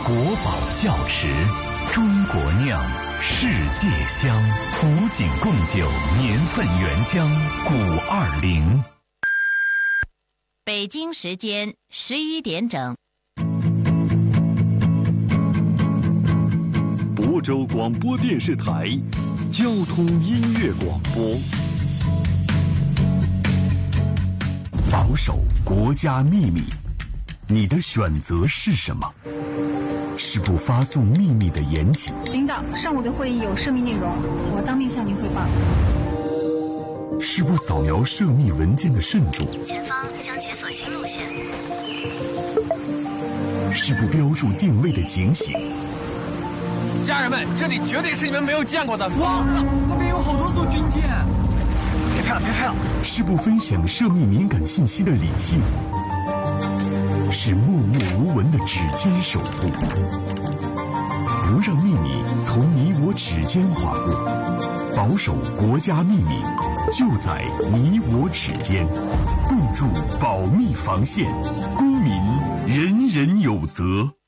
国宝窖池，中国酿，世界香，古井贡酒年份原浆520。 北京时间11点整。 亳州广播电视台交通音乐广播。 保守国家秘密，你的选择是什么？是不发送秘密的严谨。 领导，上午的会议有涉密内容，我当面向您汇报。 是不扫描涉密文件的慎重。 前方将解锁新路线。 是不标注定位的警醒。 家人们，这里绝对是你们没有见过的。 哇，那边有好多艘军舰！ 别拍了，别拍了！ 是不分享涉密敏感信息的理性。是默默无闻的指尖守护，不让秘密从你我指尖划过，保守国家秘密就在你我指尖，共筑保密防线，公民人人有责。